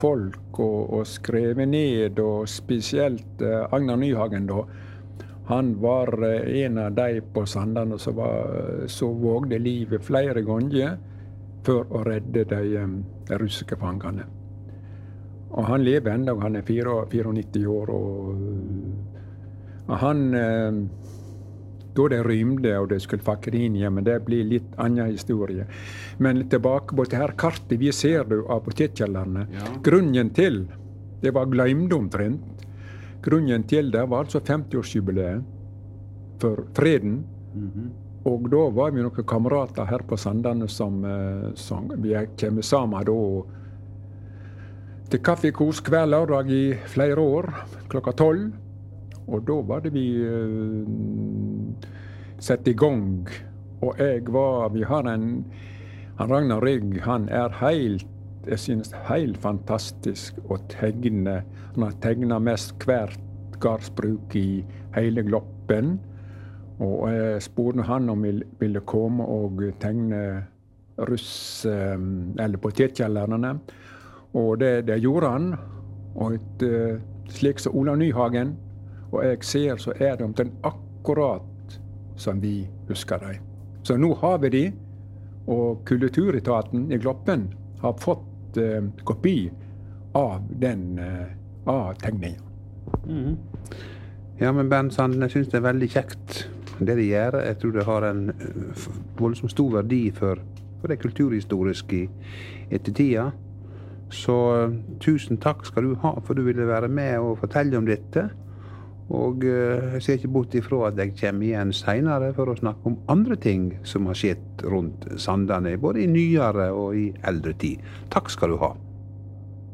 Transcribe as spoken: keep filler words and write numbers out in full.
folk og, og skrevet ned, og spesielt eh, Agnar Nyhagen da. Han var eh, en av de på Sandane som, var, som vågde livet flere ganger for å redde de, de russiske fangene. Og han lever enda, han er nittini år, og, og han eh, da de rymde og de skulle fakke inn igjen, men det blir litt annen historie. Men tilbake på det her kartet vi ser du av potetkjellerne. Ja. Grunnen til, det var glemt omtrent, grunnen til det var altså femtiårsjubileet for freden. Mm-hmm. Og da var vi noen kamerater her på Sandane som, som vi kommer sammen da, til kaffekos hver lørdag i flere år, klokka tolv. Og da var det vi uh, sett i gang. Og jeg var, vi har en, han Ragnar Rygg, han er helt, jeg synes, helt fantastisk å tegne. Han har tegnet mest hvert gardsbruk i hele Gloppen. Og jeg spurte han om han ville komme og tegne russ, um, eller potetkjellerne. Og det, det gjorde han. Og et, uh, slik som Ola Nyhagen. Og jeg ser så er det omtrent akkurat som vi husker dem. Så nå har vi de, og Kulturetaten i Gloppen har fått uh, kopi av den uh, av tegningen. Mm. Ja, men Bernt Sanden, jeg synes det er veldig kjekt det de gjør. Jeg tror det har en uh, voldsomt stor verdi for, for det kulturhistoriske i ettertida. Så uh, tusen takk skal du ha for du ville være med og fortelle om dette. Og uh, jeg ser ikke bort ifra at jeg kommer igjen senere for å snakke om andre ting som har skjedd rundt Sandane, både i nyere og i eldre tid. Takk skal du ha.